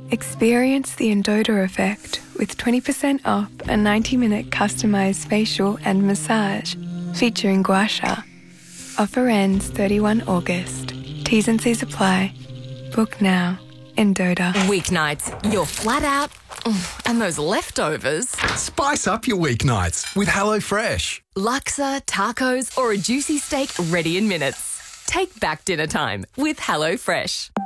Experience the Endota effect with 20% off a 90-minute customised facial and massage featuring gua sha. Offer ends 31 August. T's and C's apply. Book now. Endota. Weeknights, you're flat out. And those leftovers. Spice up your weeknights with HelloFresh. Laksa, tacos, or a juicy steak ready in minutes. Take back dinner time with HelloFresh.